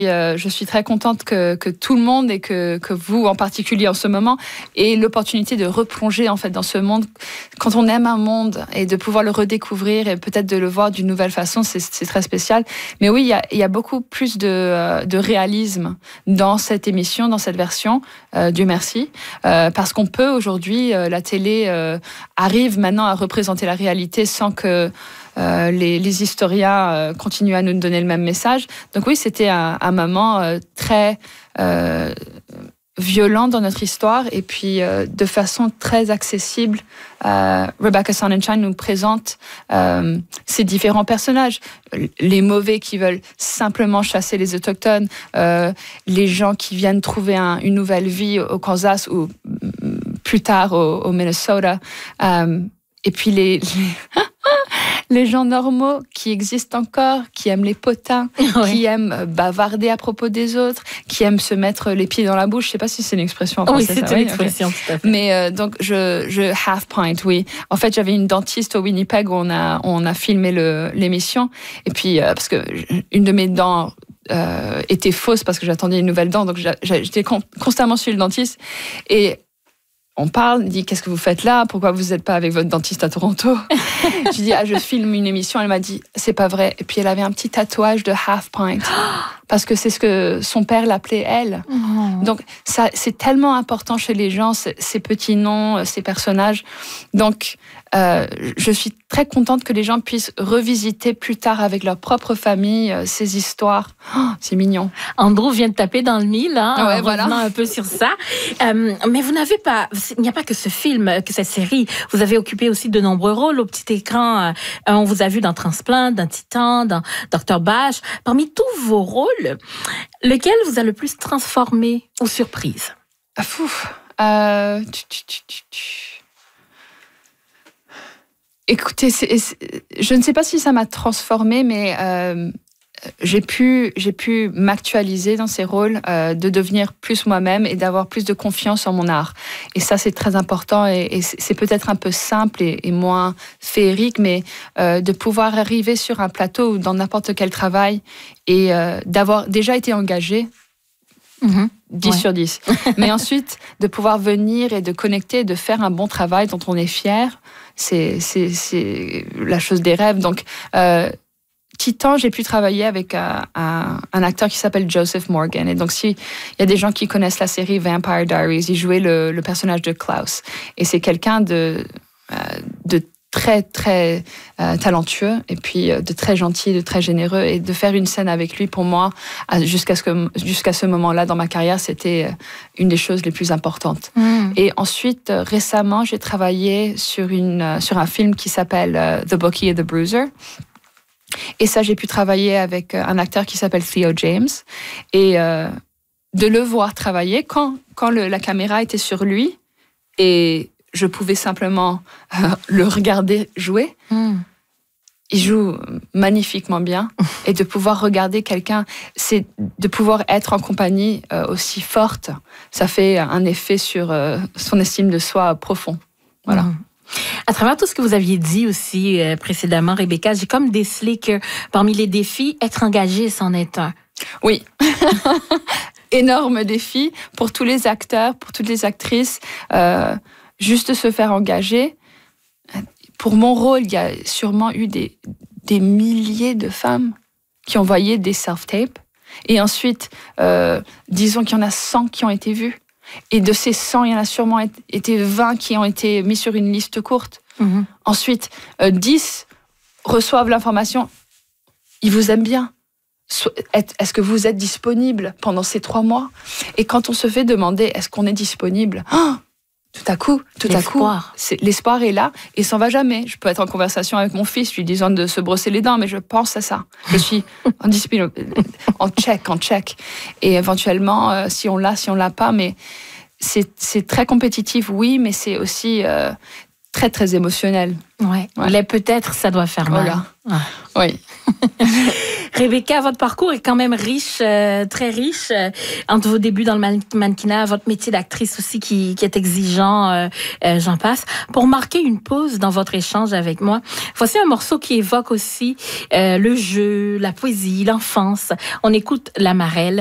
Je suis très contente que tout le monde et que vous en particulier en ce moment aient l'opportunité de replonger en fait dans ce monde. Quand on aime un monde et de pouvoir le redécouvrir et peut-être de le voir d'une nouvelle façon, c'est très spécial. Mais oui, il y a beaucoup plus de réalisme dans cette émission, dans cette version. Dieu merci, parce qu'on peut aujourd'hui, la télé arrive maintenant à représenter la réalité sans que les historiens continuent à nous donner le même message. Donc oui, c'était un moment très violent dans notre histoire et puis de façon très accessible. Rebecca Sonnenschein nous présente ces différents personnages. Les mauvais qui veulent simplement chasser les autochtones, les gens qui viennent trouver une nouvelle vie au Kansas ou plus tard au Minnesota. Et puis les gens normaux qui existent encore, qui aiment les potins, qui aiment bavarder à propos des autres, qui aiment se mettre les pieds dans la bouche. Je ne sais pas si c'est une expression en français. Oui, c'est une expression, tout à fait. Mais donc, je half pint, oui. En fait, j'avais une dentiste au Winnipeg où on a filmé l'émission. Et puis, parce que une de mes dents était fausse parce que j'attendais une nouvelle dent. Donc, j'étais constamment sur le dentiste. Et on parle, dit qu'est-ce que vous faites là? Pourquoi vous n'êtes pas avec votre dentiste à Toronto? Je dis je filme une émission. Elle m'a dit c'est pas vrai. Et puis elle avait un petit tatouage de half pint parce que c'est ce que son père l'appelait elle. Donc ça c'est tellement important chez les gens ces petits noms, ces personnages. Donc je suis très contente que les gens puissent revisiter plus tard avec leur propre famille ces histoires. C'est mignon. Andrew vient de taper dans le mille, ouais, voilà. Un peu sur ça. Mais vous n'avez pas, il n'y a pas que ce film, que cette série. Vous avez occupé aussi de nombreux rôles au petit écran. On vous a vu dans Transplant, dans Titan, dans Dr. Bash. Parmi tous vos rôles, lequel vous a le plus transformé ou surprise? Écoutez, je ne sais pas si ça m'a transformée, mais j'ai pu m'actualiser dans ces rôles, de devenir plus moi-même et d'avoir plus de confiance en mon art. Et ça, c'est très important et c'est peut-être un peu simple et moins féerique, mais de pouvoir arriver sur un plateau ou dans n'importe quel travail et d'avoir déjà été engagée. 10 sur 10. Mais ensuite, de pouvoir venir et de connecter, de faire un bon travail dont on est fier, c'est la chose des rêves. Donc, Titan, j'ai pu travailler avec un acteur qui s'appelle Joseph Morgan. Et donc, s'il y a des gens qui connaissent la série Vampire Diaries, il jouait le personnage de Klaus. Et c'est quelqu'un de très, très talentueux et puis de très gentil, de très généreux. Et de faire une scène avec lui, pour moi, jusqu'à ce moment-là dans ma carrière, c'était une des choses les plus importantes. Et ensuite, récemment, j'ai travaillé sur un film qui s'appelle The Bookie and the Bruiser. Et ça, j'ai pu travailler avec un acteur qui s'appelle Theo James. Et de le voir travailler quand la caméra était sur lui et je pouvais simplement le regarder jouer. Il joue magnifiquement bien. Et de pouvoir regarder quelqu'un, c'est de pouvoir être en compagnie aussi forte. Ça fait un effet sur son estime de soi profond. Voilà. À travers tout ce que vous aviez dit aussi précédemment, Rebecca, j'ai comme décelé que parmi les défis, être engagé, c'en est un. Oui. Énorme défi pour tous les acteurs, pour toutes les actrices. Juste se faire engager. Pour mon rôle, il y a sûrement eu des milliers de femmes qui ont envoyé des self-tapes. Et ensuite, disons qu'il y en a 100 qui ont été vues. Et de ces 100, il y en a sûrement été 20 qui ont été mis sur une liste courte. Ensuite, 10 reçoivent l'information. Ils vous aiment bien. Est-ce que vous êtes disponible pendant ces 3 mois? Et quand on se fait demander, est-ce qu'on est disponible? Tout à coup, l'espoir est là et s'en va jamais. Je peux être en conversation avec mon fils, lui disant de se brosser les dents, mais je pense à ça. Je suis en discipline, en check. Et éventuellement, si on l'a pas, mais c'est très compétitif, oui, mais c'est aussi très, très émotionnel. Ouais. Les peut-être, ça doit faire mal. Voilà. Oui. Rebecca, votre parcours est quand même riche, très riche. Entre vos débuts dans le mannequinat, votre métier d'actrice aussi qui est exigeant, j'en passe. Pour marquer une pause dans votre échange avec moi, voici un morceau qui évoque aussi le jeu, la poésie, l'enfance. On écoute La Marelle.